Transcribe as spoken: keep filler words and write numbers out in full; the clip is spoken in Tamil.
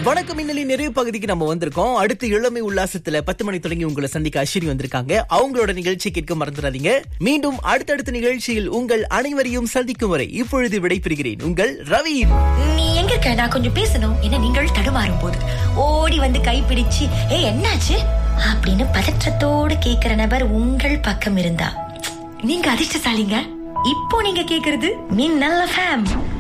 வணக்கம் மின்னலின் நிறைவு பகுதிக்கு நம்ம வந்திருக்கோம். அடுத்து இளமை உல்லாசத்துல பத்து மணி தொடங்கி உங்களை சந்திக்க அஸ்வினி வந்திருக்காங்க. அவங்களோட நிகழ்ச்சி கேட்க மறந்துடாதீங்க. மீண்டும் அடுத்தடுத்த நிகழ்ச்சியில் உங்கள் அனைவரையும் சந்திக்கும் வரை இப்பொழுது விடைபெறுகிறேன். உங்கள் ரவி. நீ எங்க இருக்க? நான் கொஞ்சம் பேசணும். என்ன நீங்கள் தடுமாறும் போது ஓடி வந்து கைப்பிடிச்சு ஏ என்னாச்சு அப்படின்னு பதற்றத்தோடு கேக்குற நபர் உங்கள் பக்கம் இருந்தா நீங்க அதிர்ஷ்டசாலிங்க. இப்போ நீங்க கேக்குறது மின்னல் எஃப்எம்.